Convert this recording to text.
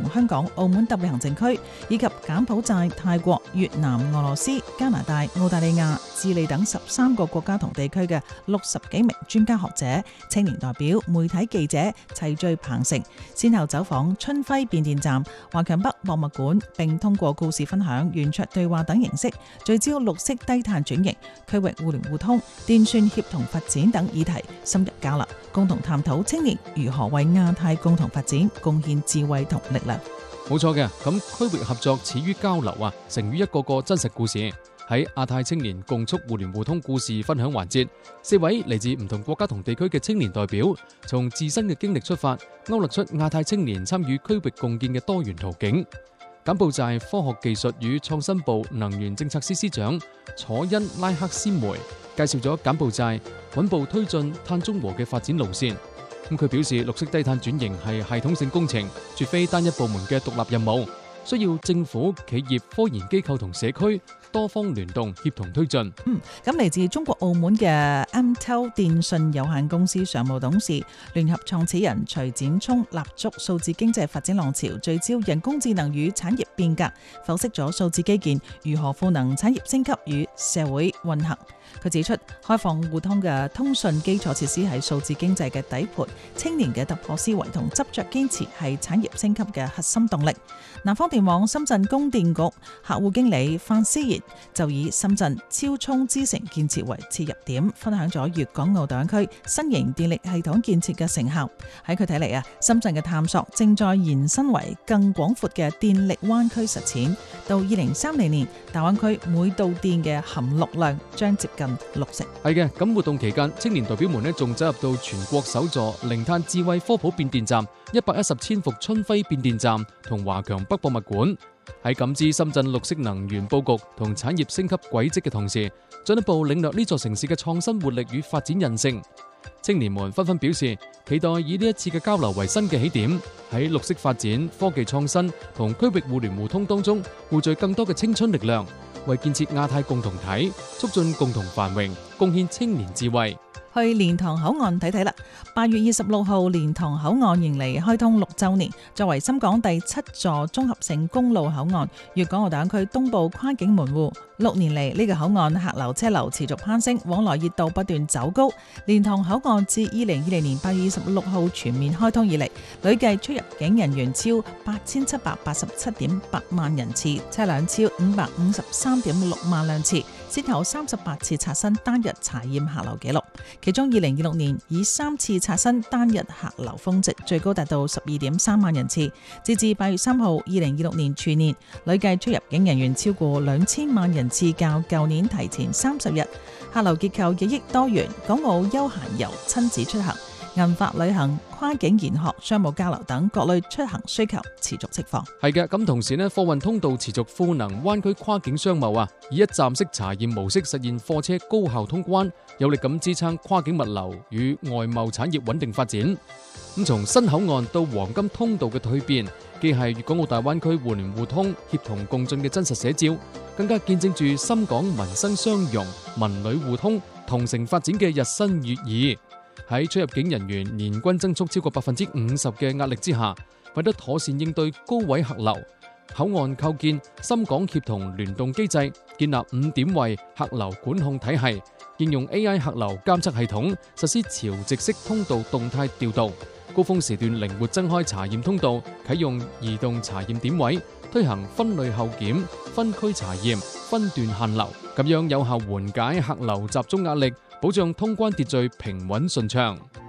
香港、澳門特別行政區以及柬埔寨、泰國、越南、俄羅斯、加拿大、澳大利亞、智利等13個國家同地區嘅60幾名專家學者、青年代表、媒體記者齊聚鵬城，先後走訪春暉變電站、華強北博物館，並通過故事分享、圓桌對話等形式，聚焦綠色低碳轉型、區域互聯互通、電訊協同發展等議題，深入交流，共同探討青年如何為亞太共同發展貢獻智慧同力量。 冇錯嘅，咁區域合作始於交流啊，成於一個個真實故事。喺亞太青年共促互聯互通故事分享環節，4位嚟自唔同國家同地區嘅青年代表，從自身嘅經歷出發，勾勒出亞太青年參與區域共建嘅多元途徑。柬埔寨科學技術與創新部能源政策司司長楚恩拉克斯梅介紹咗柬埔寨穩步推進碳中和嘅發展路線。佢表示，綠色低碳轉型係系統性工程，絕非單一部門嘅獨立任務，需要政府、企業、科研機構同社區多方聯動協同推進。 咁嚟自中國澳門嘅 MTEL 電訊有限公司常務董事、聯合創始人徐展聰立足數字經濟發展浪潮，聚焦人工智能與產業變革，剖析咗數字基建如何賦能產業升級與社會運行。佢指出，開放互通嘅通訊基礎設施係數字經濟嘅底盤，青年嘅突破思維同執着堅持係產業升級嘅核心動力。南方電網深圳供電局客戶經理范思賢就以深圳超充支城建設為切入點，分享咗粵港澳大灣區新型電力系統建設嘅成效。喺佢睇嚟啊，深圳嘅探索正在延伸為更廣闊嘅電力灣區實踐。到2030年，大灣區每度電嘅含氯量將接近60%。 係嘅，咁活動期間，青年代表們仲走入到全國首座零碳智慧科普變電站、110千伏春暉變電站同華強北博物館，喺感知深圳綠色能源佈局同產業升級軌跡嘅同時，進一步領略呢座城市嘅創新活力與發展韌性。青年們紛紛表示，期待以呢一次嘅交流為新嘅起點，喺綠色發展、科技創新同區域互聯互通當中，匯聚更多嘅青春力量，為建設亞太共同體、促進共同繁榮，貢獻青年智慧。 去蓮塘口岸睇睇啦！8月26號，蓮塘口岸迎嚟開通6週年，作為深港第7座綜合性公路口岸，粵港澳大灣區東部跨境門戶。6年嚟，呢個口岸客流車流持續攀升，往來熱度不斷走高。蓮塘口岸自2020年8月26號全面開通以嚟，累計出入境人員超8787.8萬人次，車輛超553.6萬輛次，先後38次刷新單日查驗客流紀錄。其中2026年以3次刷新單日客流峰值，最高達到12.3萬人次。截至8月3號，2026年全年累計出入境人員超過2000萬人次，較舊年提前30日。客流結構日益多元，港澳休閒遊、親子出行、銀髮旅行、跨境研學、商務交流等各類出行需求持續釋放。 係嘅，咁同時呢，貨運通道持續賦能灣區跨境商貿啊，以一站式查驗模式實現貨車高效通關，有力咁支撐跨境物流與外貿產業穩定發展。咁從新口岸到黃金通道嘅蛻變，既係粵港澳大灣區互聯互通、協同共進嘅真實寫照，更加見證住深港民生相融、民旅互通、同城發展嘅日新月異。喺出入境人員年均增速超過50%嘅壓力之下，為得妥善應對高位客流，口岸構建深港協同聯動機制，建立5點位客流管控體系，應用 AI 客流監測系統，實施潮汐式通道動態調度，高峰時段靈活增開查驗通道，啟用移動查驗點位，推行分類後檢、分區查驗、分段限流，咁樣有效緩解客流集中壓力，保障通關秩序平穩順暢。